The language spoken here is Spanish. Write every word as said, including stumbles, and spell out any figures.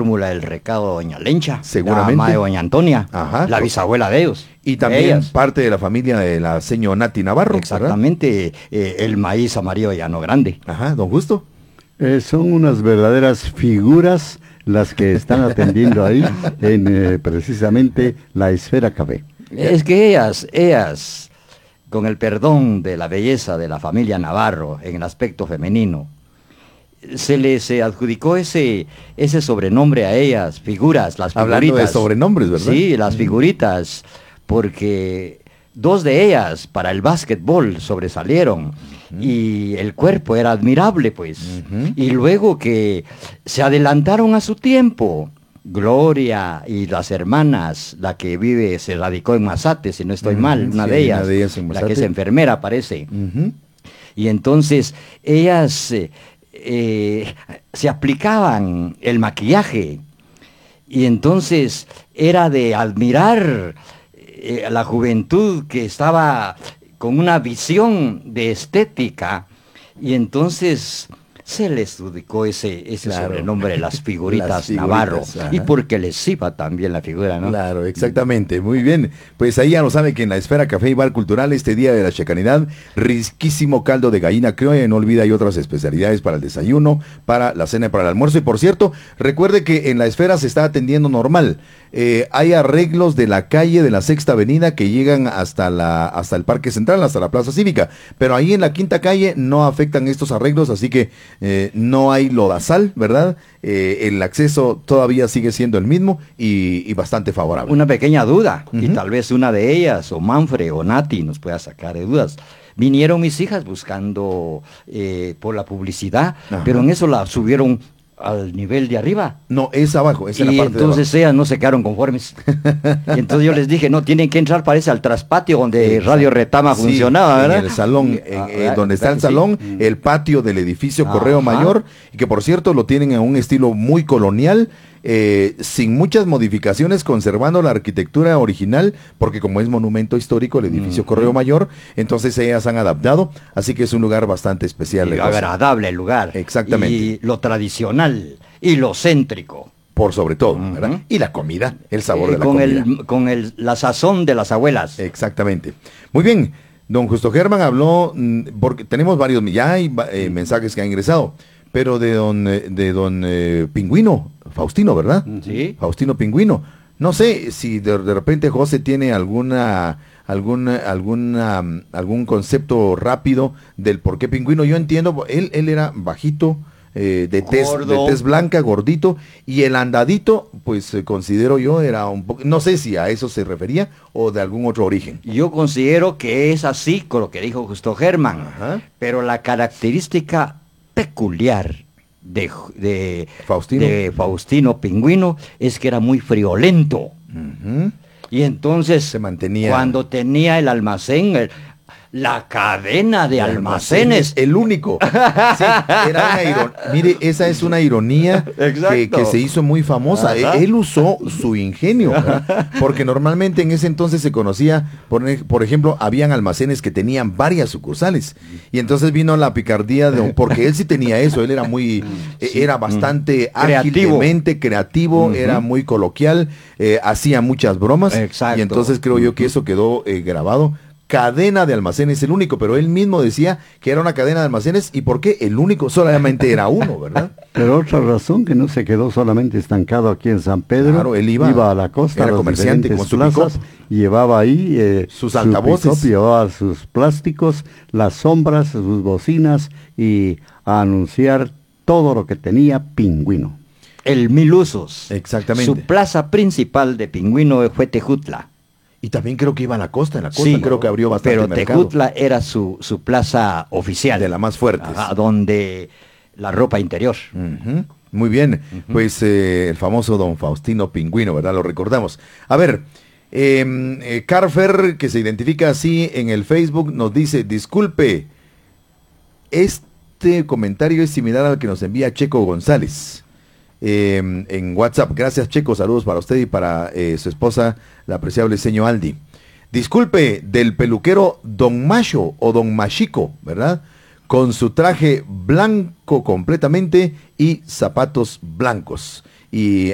fórmula del recado de doña Lencha, seguramente, la mamá de doña Antonia, ajá, la bisabuela de ellos. Y también ellas. Parte de la familia de la señora Nati Navarro. Exactamente, eh, el maíz amarillo de Llano Grande. Ajá, don Justo. Eh, son unas verdaderas figuras las que están atendiendo ahí en eh, precisamente la Esfera Café. Es que ellas, ellas, con el perdón de la belleza de la familia Navarro en el aspecto femenino, se les eh, adjudicó ese, ese sobrenombre a ellas, figuras, las figuritas. Hablando de sobrenombres, ¿verdad? Sí, las figuritas, porque dos de ellas para el básquetbol sobresalieron. Uh-huh. Y el cuerpo era admirable, pues. Uh-huh. Y luego que se adelantaron a su tiempo, Gloria y las hermanas, la que vive, se radicó en Mazate, si no estoy uh-huh. mal, una, sí, de ellas, una de ellas en la que es enfermera, parece. Uh-huh. Y entonces ellas eh, eh, se aplicaban el maquillaje, y entonces era de admirar eh, la juventud que estaba con una visión de estética, y entonces se les adjudicó ese, ese claro. sobrenombre de las figuritas, las figuritas Navarro, ajá. Y porque les iba también la figura, ¿no? Claro, exactamente, muy bien. Pues ahí ya lo sabe que en la Esfera Café y Bar Cultural, este día de la Chacanidad, riquísimo caldo de gallina criolla, no olvida, hay otras especialidades para el desayuno, para la cena y para el almuerzo. Y por cierto, recuerde que en la Esfera se está atendiendo normal. Eh, hay arreglos de la calle de la Sexta Avenida que llegan hasta la hasta el Parque Central, hasta la Plaza Cívica, pero ahí en la Quinta Calle no afectan estos arreglos, así que eh, no hay lodazal, ¿verdad? Eh, el acceso todavía sigue siendo el mismo y, y bastante favorable. Una pequeña duda, uh-huh. y tal vez una de ellas, o Manfred o Nati, nos pueda sacar de dudas. Vinieron mis hijas buscando eh, por la publicidad, ajá. Pero en eso la subieron al nivel de arriba. No, es abajo, es en y la parte entonces ellas no se quedaron conformes. Y entonces yo les dije, no, tienen que entrar, parece, al traspatio donde sí, Radio Retama sí, funcionaba, ¿verdad? En el salón, en, ah, en, donde está el salón, sí. El patio del edificio Correo Ajá. Mayor, y que por cierto lo tienen en un estilo muy colonial, eh, sin muchas modificaciones, conservando la arquitectura original, porque como es monumento histórico el edificio uh-huh. Correo Mayor, entonces ellas han adaptado, así que es un lugar bastante especial. Y agradable el lugar. Exactamente. Y lo tradicional y lo céntrico. Por sobre todo, uh-huh. ¿verdad? Y la comida, el sabor eh, de la con comida. El, con el, la sazón de las abuelas. Exactamente. Muy bien, don Justo Germán habló, porque tenemos varios, ya hay eh, mensajes que han ingresado, pero de don, de don eh, Pingüino, Faustino, ¿verdad? Sí. Faustino Pingüino. No sé si de, de repente José tiene alguna, alguna, alguna, algún concepto rápido del por qué Pingüino. Yo entiendo, él, él era bajito, eh, de tez, de tez blanca, gordito, y el andadito, pues eh, considero yo, era un poco, no sé si a eso se refería o de algún otro origen. Yo considero que es así con lo que dijo Justo Germán, Ajá. Pero la característica peculiar de, de, Faustino. de Faustino Pingüino es que era muy friolento. Uh-huh. Y entonces se mantenía cuando tenía el almacén, el, la cadena de, de almacenes, almacenes, el único. Sí, era una ironía. Mire, esa es una ironía que, que se hizo muy famosa. Ajá. Él usó su ingenio, ¿verdad? Porque normalmente en ese entonces se conocía, por, por ejemplo, habían almacenes que tenían varias sucursales, y entonces vino la picardía de, porque él sí tenía eso, él era muy, sí. era bastante ágil, creativo, de mente, creativo, uh-huh. era muy coloquial, eh, hacía muchas bromas. Exacto. Y entonces creo yo que eso quedó eh, grabado. Cadena de almacenes, el único, pero él mismo decía que era una cadena de almacenes, y por qué el único solamente era uno, ¿verdad? Pero otra razón que no se quedó solamente estancado aquí en San Pedro, claro, él iba, iba a la costa, era comerciante con su plazas, llevaba ahí eh, sus altavoces, su llevaba sus plásticos, las sombras, sus bocinas, y a anunciar todo lo que tenía Pingüino. El Mil Usos. Exactamente. Su plaza principal de Pingüino fue Tejutla. Y también creo que iba a la costa, en la costa sí, creo que abrió bastante pero mercado. Tejutla era su, su plaza oficial. De la más fuerte. Donde la ropa interior. Uh-huh. Muy bien, uh-huh. Pues eh, el famoso don Faustino Pingüino, ¿verdad? Lo recordamos. A ver, eh, eh, Carfer, que se identifica así en el Facebook, nos dice, disculpe, este comentario es similar al que nos envía Checo González. Eh, en WhatsApp. Gracias, Checo, saludos para usted y para eh, su esposa, la apreciable señor Aldi. Disculpe, del peluquero Don Macho o Don Machico, ¿verdad? Con su traje blanco completamente y zapatos blancos. Y